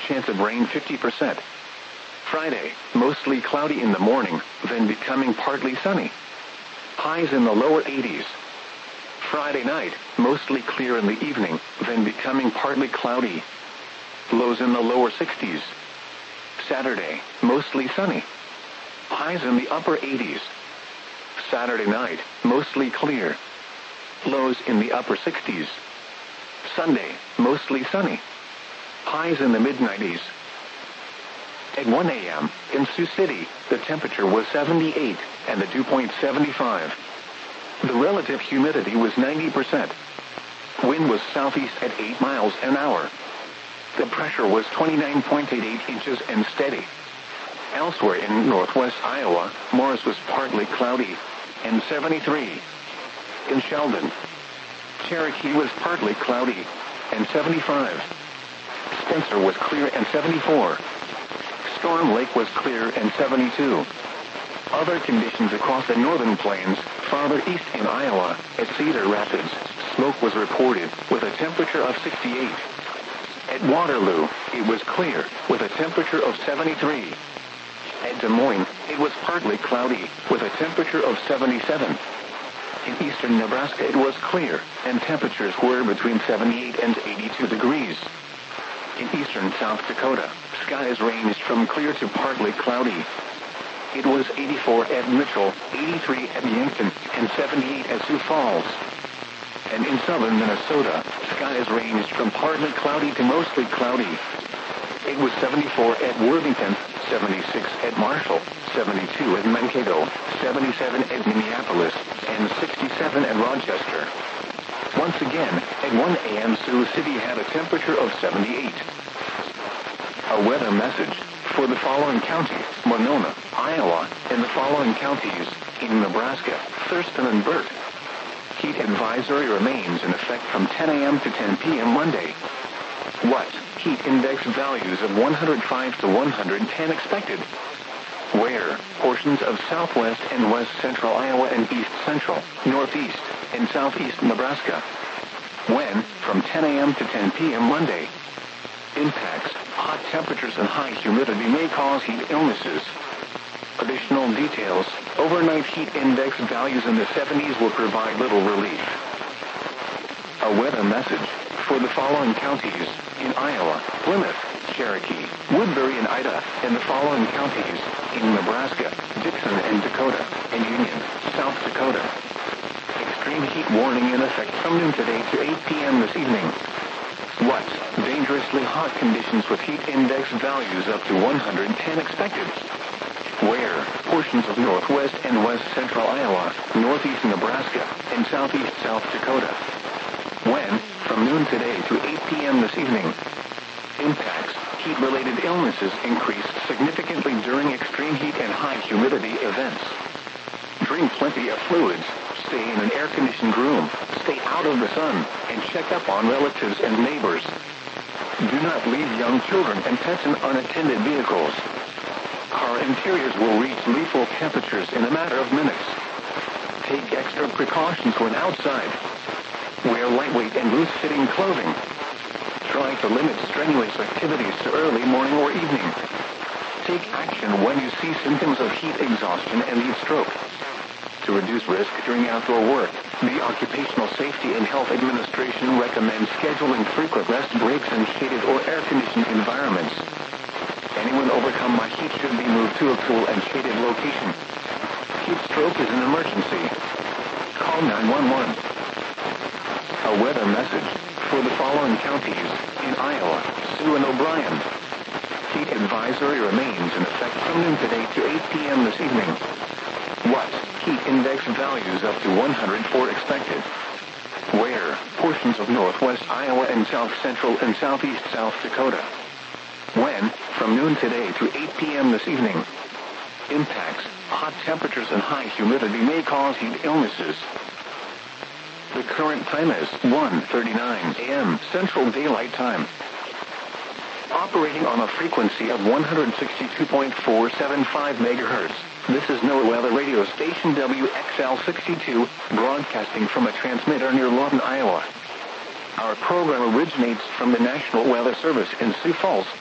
chance of rain 50%. Friday, mostly cloudy in the morning, then becoming partly sunny. Highs in the lower 80s. Friday night, mostly clear in the evening, then becoming partly cloudy. Lows in the lower 60s. Saturday, mostly sunny. Highs in the upper 80s. Saturday night, mostly clear. Lows in the upper 60s. Sunday, mostly sunny. Highs in the mid-90s. At 1 a.m., in Sioux City, the temperature was 78, and the dew point 75. The relative humidity was 90%. Wind was southeast at 8 miles an hour. The pressure was 29.88 inches and steady. Elsewhere in northwest Iowa, Morris was partly cloudy, and 73. In Sheldon, Cherokee was partly cloudy, and 75. Spencer was clear and 74. Storm Lake was clear and 72. Other conditions across the northern plains, farther east in Iowa, at Cedar Rapids, smoke was reported, with a temperature of 68. At Waterloo, it was clear, with a temperature of 73. At Des Moines, it was partly cloudy, with a temperature of 77. In eastern Nebraska, it was clear, and temperatures were between 78 and 82 degrees. In eastern South Dakota, skies ranged from clear to partly cloudy. It was 84 at Mitchell, 83 at Yankton, and 78 at Sioux Falls. And in southern Minnesota, skies ranged from partly cloudy to mostly cloudy. It was 74 at Worthington, 76 at Marshall, 72 at Mankato, 77 at Minneapolis, and 67 at Rochester. Once again, at 1 a.m. Sioux City had a temperature of 78. A weather message for the following counties: Monona, Iowa, and the following counties in Nebraska: Thurston and Burt. Heat advisory remains in effect from 10 a.m. to 10 p.m. Monday. What? Heat index values of 105 to 110 expected. Where? Portions of southwest and west central Iowa and east central, northeast, and southeast Nebraska. When? From 10 a.m. to 10 p.m. Monday. Impacts: hot temperatures and high humidity may cause heat illnesses. Additional details: overnight heat index values in the 70s will provide little relief. A weather message for the following counties in Iowa: Plymouth, Cherokee, Woodbury, and Ida, and the following counties in Nebraska: Dixon and Dakota, and Union, South Dakota. Extreme heat warning in effect from noon today to 8 p.m. this evening. What? Dangerously hot conditions with heat index values up to 110 expected. Where? Portions of northwest and west central Iowa, northeast Nebraska, and southeast South Dakota. When? From noon today to 8 p.m. this evening. Impacts: heat-related illnesses increased significantly during extreme heat and high humidity events. Drink plenty of fluids. Stay in an air-conditioned room. Stay out of the sun, and check up on relatives and neighbors. Do not leave young children and pets in unattended vehicles. Car interiors will reach lethal temperatures in a matter of minutes. Take extra precautions when outside. Wear lightweight and loose-fitting clothing. Try to limit strenuous activities to early morning or evening. Take action when you see symptoms of heat exhaustion and heat stroke. To reduce risk during outdoor work, the Occupational Safety and Health Administration recommends scheduling frequent rest breaks in shaded or air-conditioned environments. Anyone overcome by heat should be moved to a cool and shaded location. Heat stroke is an emergency. Call 911. A weather message for the following counties in Iowa: Sioux and O'Brien. Heat advisory remains in effect from noon today to 8 p.m. this evening. What? Heat index values up to 104 expected. Where? Portions of northwest Iowa and south central and southeast South Dakota. When? From noon today to 8 p.m. this evening. Impacts: hot temperatures and high humidity may cause heat illnesses. The current time is 1:39 a.m. Central Daylight Time. Operating on a frequency of 162.475 megahertz. This is NOAA Weather Radio Station WXL62, broadcasting from a transmitter near Lawton, Iowa. Our program originates from the National Weather Service in Sioux Falls,